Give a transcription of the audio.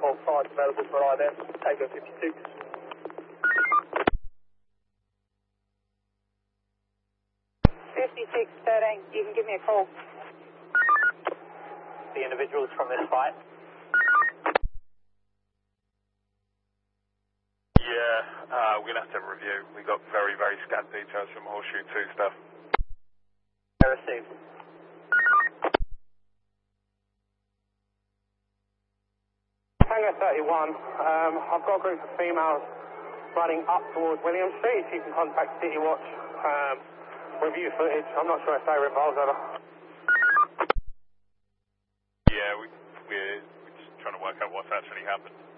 Hold 5 available for ILS, Tango 56. 5613, you can give me a call. The individuals from this flight? Yeah, we're going to have to have a review. We got very, very scant details from Horseshoe 2 stuff. Received. Tango 31, I've got a group of females running up towards William Street. If you can contact City Watch, review footage. I'm not sure if they were involved or not. Yeah, we're just trying to work out what's actually happened.